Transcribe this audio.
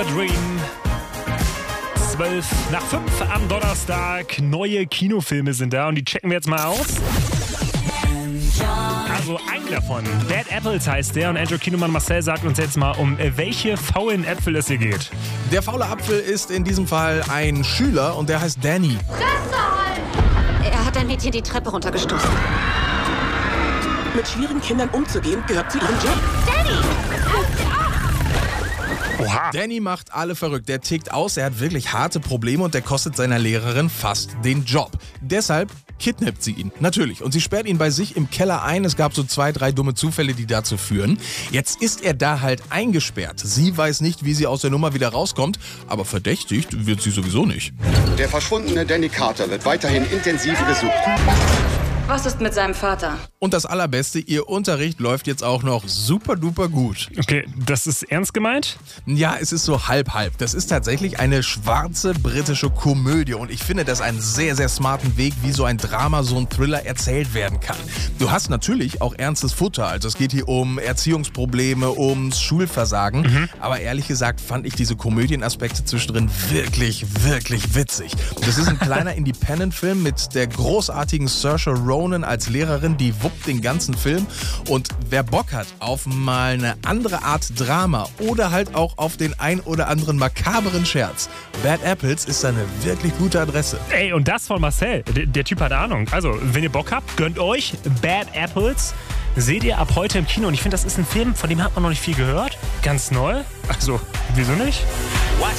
Evergreen. 12 nach 5 am Donnerstag. Neue Kinofilme sind da und die checken wir jetzt mal aus. Also einen davon, Bad Apples heißt der, und Andrew-Kinomann Marcel sagt uns jetzt mal, um welche faulen Äpfel es hier geht. Der faule Apfel ist in diesem Fall ein Schüler und der heißt Danny. Er hat ein Mädchen die Treppe runtergestoßen. Mit schwierigen Kindern umzugehen, gehört zu ihrem Job. Danny! Oha. Danny macht alle verrückt. Der tickt aus, er hat wirklich harte Probleme und der kostet seiner Lehrerin fast den Job. Deshalb kidnappt sie ihn, natürlich. Und sie sperrt ihn bei sich im Keller ein. Es gab so 2, 3 dumme Zufälle, die dazu führen. Jetzt ist er da halt eingesperrt. Sie weiß nicht, wie sie aus der Nummer wieder rauskommt, aber verdächtigt wird sie sowieso nicht. Der verschwundene Danny Carter wird weiterhin intensiv gesucht. Was ist mit seinem Vater? Und das Allerbeste, ihr Unterricht läuft jetzt auch noch super duper gut. Okay, das ist ernst gemeint? Ja, es ist so halb-halb. Das ist tatsächlich eine schwarze britische Komödie und ich finde das einen sehr, sehr smarten Weg, wie so ein Drama, so ein Thriller erzählt werden kann. Du hast natürlich auch ernstes Futter, also es geht hier um Erziehungsprobleme, ums Schulversagen, aber ehrlich gesagt fand ich diese Komödienaspekte zwischendrin wirklich, wirklich witzig. Das ist ein kleiner Independent-Film mit der großartigen Saoirse Ronan als Lehrerin, die wuppt den ganzen Film, und wer Bock hat auf mal eine andere Art Drama oder halt auch auf den ein oder anderen makaberen Scherz, Bad Apples ist eine wirklich gute Adresse. Ey, und das von Marcel. Der Typ hat Ahnung. Also, wenn ihr Bock habt, gönnt euch Bad Apples. Seht ihr ab heute im Kino. Und ich finde, das ist ein Film, von dem hat man noch nicht viel gehört. Ganz neu. Also, wieso nicht?